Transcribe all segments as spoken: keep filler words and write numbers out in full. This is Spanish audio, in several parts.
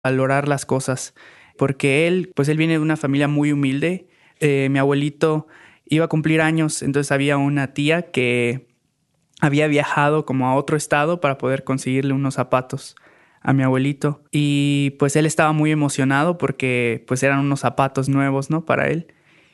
valorar las cosas, porque él, pues él viene de una familia muy humilde. Eh, mi abuelito iba a cumplir años, entonces había una tía que había viajado como a otro estado para poder conseguirle unos zapatos a mi abuelito. Y pues él estaba muy emocionado porque pues eran unos zapatos nuevos, ¿no? Para él.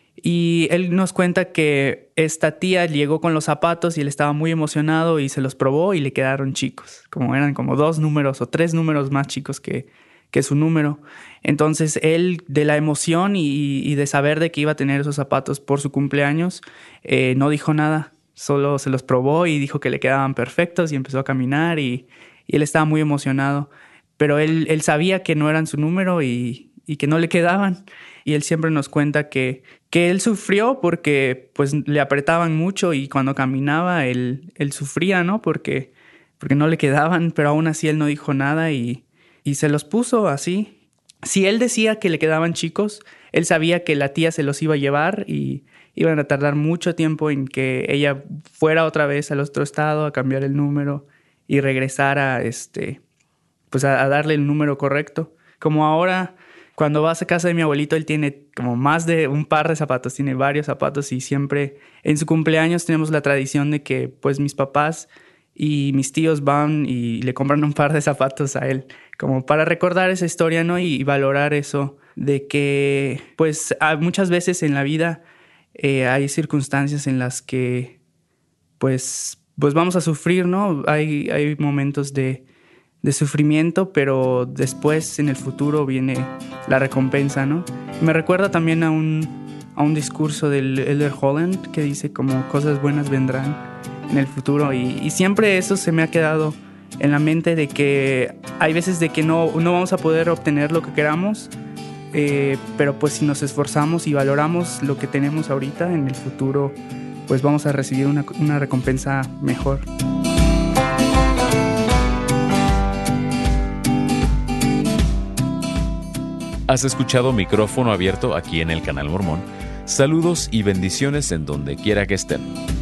Y él nos cuenta que esta tía llegó con los zapatos y él estaba muy emocionado y se los probó y le quedaron chicos. Como eran como dos números o tres números más chicos que, que su número. Entonces él, de la emoción y, y de saber de que iba a tener esos zapatos por su cumpleaños, eh, no dijo nada. Solo se los probó y dijo que le quedaban perfectos y empezó a caminar y, y él estaba muy emocionado. Pero él, él sabía que no eran su número y, y que no le quedaban. Y él siempre nos cuenta que, que él sufrió porque pues le apretaban mucho y cuando caminaba él, él sufría, ¿no? Porque, porque no le quedaban, pero aún así él no dijo nada y, y se los puso así. Si él decía que le quedaban chicos, él sabía que la tía se los iba a llevar y iban a tardar mucho tiempo en que ella fuera otra vez al otro estado a cambiar el número y regresara este, pues a, a darle el número correcto. Como ahora, cuando vas a casa de mi abuelito, él tiene como más de un par de zapatos, tiene varios zapatos y siempre en su cumpleaños tenemos la tradición de que pues mis papás y mis tíos van y le compran un par de zapatos a él, como para recordar esa historia, ¿no? Y, y valorar eso de que pues muchas veces en la vida eh, hay circunstancias en las que pues, pues vamos a sufrir, ¿no? Hay, hay momentos de... de sufrimiento, pero después en el futuro viene la recompensa, ¿no? Me recuerda también a un, a un discurso del Elder Holland que dice como cosas buenas vendrán en el futuro y, y siempre eso se me ha quedado en la mente de que hay veces de que no, no vamos a poder obtener lo que queramos, eh, pero pues si nos esforzamos y valoramos lo que tenemos ahorita, en el futuro pues vamos a recibir una, una recompensa mejor. Has escuchado Micrófono Abierto aquí en el Canal Mormón. Saludos y bendiciones en donde quiera que estén.